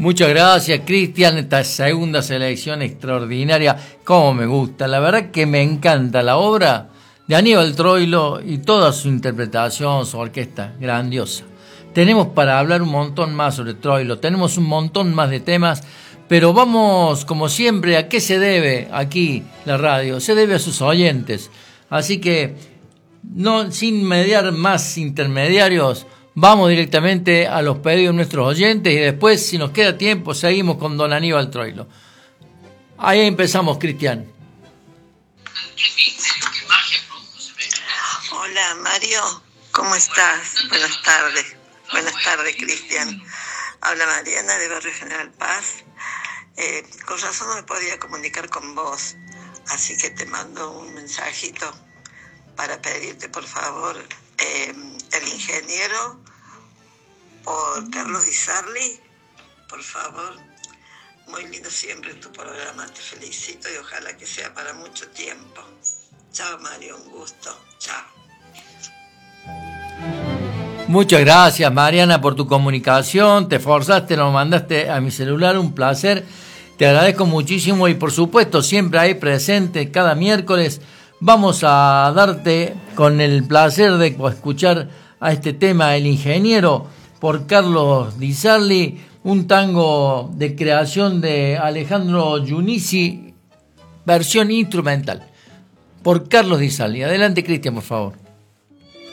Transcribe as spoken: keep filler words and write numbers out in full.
Muchas gracias, Cristian. Esta segunda selección extraordinaria, como me gusta. La verdad que me encanta la obra de Aníbal Troilo y toda su interpretación, su orquesta, grandiosa. Tenemos para hablar un montón más sobre Troilo, tenemos un montón más de temas, pero vamos, como siempre, ¿a qué se debe aquí la radio? Se debe a sus oyentes. Así que, no, sin mediar más intermediarios, vamos directamente a los pedidos de nuestros oyentes y después, si nos queda tiempo, seguimos con don Aníbal Troilo. Ahí empezamos, Cristian. Hola, Mario, ¿cómo estás? Buenas tardes. Buenas tardes, Cristian. Habla Mariana de Barrio General Paz. Eh, con razón no me podía comunicar con vos, así que te mando un mensajito para pedirte, por favor, eh, El Ingeniero por Carlos Di Sarli, por favor. Muy lindo siempre tu programa, te felicito y ojalá que sea para mucho tiempo. Chao, Mario, un gusto. Chao. Muchas gracias, Mariana, por tu comunicación. Te esforzaste, lo mandaste a mi celular, un placer. Te agradezco muchísimo y, por supuesto, siempre ahí presente cada miércoles. Vamos a darte con el placer de escuchar a este tema, El Ingeniero, por Carlos Di Sarli, un tango de creación de Alejandro Giunisi, versión instrumental, por Carlos Di Sarli. Adelante, Cristian, por favor.